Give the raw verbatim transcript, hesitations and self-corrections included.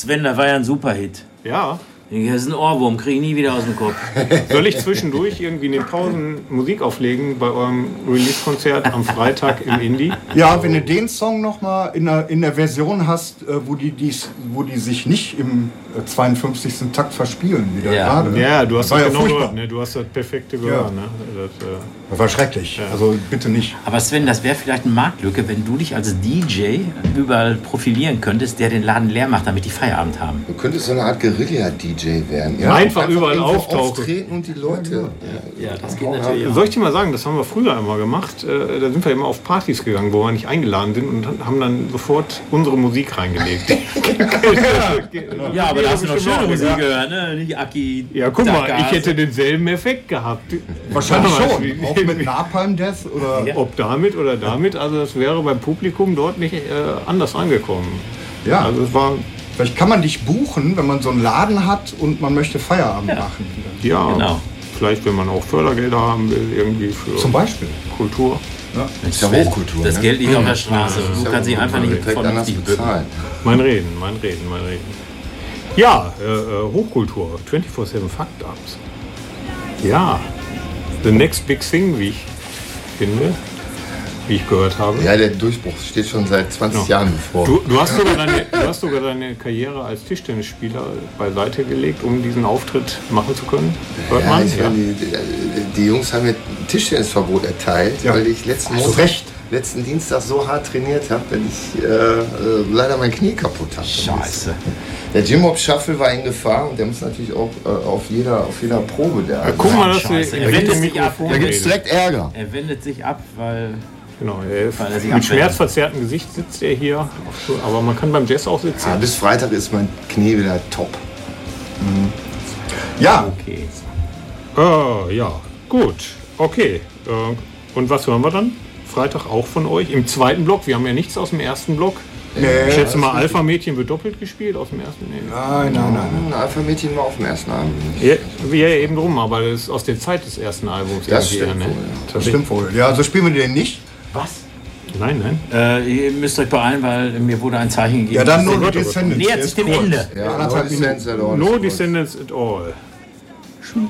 Sven, das war ja ein Superhit. Ja. Das ist ein Ohrwurm, kriege ich nie wieder aus dem Kopf. Soll ich zwischendurch irgendwie in den Pausen Musik auflegen bei eurem Release-Konzert am Freitag im Indie? Ja, wenn du den Song nochmal in der, in der Version hast, wo die, dies, wo die sich nicht im zweiundfünfzigsten Takt verspielen, wie der Ja. gerade. Ja, du hast das war genau ja gehört, ne? Du hast das perfekte gehört. Ja. Ne? Das, äh Das war schrecklich. Also bitte nicht. Aber Sven, das wäre vielleicht eine Marktlücke, wenn du dich als D J überall profilieren könntest, der den Laden leer macht, damit die Feierabend haben. Du könntest so eine Art Guerilla-D J werden. Ja, einfach überall irgendwo auftauchen. auftreten und die Leute. Ja, das geht natürlich auch. Soll ich dir mal sagen, das haben wir früher immer gemacht. Äh, da sind wir immer auf Partys gegangen, wo wir nicht eingeladen sind und haben dann sofort unsere Musik reingelegt. Ja, aber da hast du noch schöne Musik ja. gehört, ne? Nicht Aki. Ja, guck mal, Dagas. ich hätte denselben Effekt gehabt. Wahrscheinlich Damals, schon. wie- Auch mit Napalm Death oder. Ja. Ob damit oder damit, also das wäre beim Publikum dort nicht äh, anders angekommen. Ja. Also es war, Vielleicht kann man dich buchen, wenn man so einen Laden hat und man möchte Feierabend Ja. machen. ja, Genau. vielleicht wenn man auch Fördergelder haben will, irgendwie für Zum Beispiel. Kultur. Das ist ja Sven, Hochkultur. Das ne? Geld liegt auf der Straße. Das ist Du ja kannst dich einfach Hochkultur. nicht Direkt anders vernünftig bücken. bezahlen. Mein Reden, mein Reden, mein Reden. Ja, äh, äh, Hochkultur, vierundzwanzig sieben Fucked-Ups. Ja, the next big thing, wie ich finde, wie ich gehört habe. Ja, der Durchbruch steht schon seit zwanzig Ja. Jahren bevor. Du, du, hast sogar deine, du hast sogar deine Karriere als Tischtennisspieler beiseite gelegt, um diesen Auftritt machen zu können. Hört ja, man? ich, Ja. die, die Jungs haben mir ein Tischtennisverbot erteilt, Ja. weil ich letzten, Hast du Montag, recht. letzten Dienstag so hart trainiert habe, dass ich äh, äh, leider mein Knie kaputt habe. Scheiße. Der Jim-Hop Shuffle war in Gefahr und der muss natürlich auch äh, auf, jeder, auf jeder Probe da. Ja, guck mal, dass Scheiße. du Er in wendet Richtung sich ab. Mikrofon da gibt es redest. direkt Ärger. Er wendet sich ab, weil. Genau, er, Weil er sich mit abwendet. schmerzverzerrtem Gesicht sitzt er hier. Aber man kann beim Jazz auch sitzen. Ja, bis Freitag ist mein Knie wieder top. Ja, Okay. Äh, ja, gut, okay. Äh, und was hören wir dann? Freitag auch von euch im zweiten Block. Wir haben ja nichts aus dem ersten Block. nee, Ich schätze mal, Alpha-Mädchen wird doppelt gespielt aus dem ersten. Nee. Nein, nein, nein. Ein Alpha-Mädchen war auf dem ersten Abend. Ja, ja, eben drum, aber das ist aus der Zeit des ersten Albums. Das irgendwie, stimmt ne? wohl, ja. Das Tatsächlich. stimmt wohl. Ja, also spielen wir den nicht. Was? Nein, nein. Äh, ihr müsst euch beeilen, weil mir wurde ein Zeichen gegeben. Ja, dann nur Gott, die oh Gott. Descendants. Nähert Der sich ist dem kurz. Ende. Ja, anderthalb no descendants at all. No Descendants at all.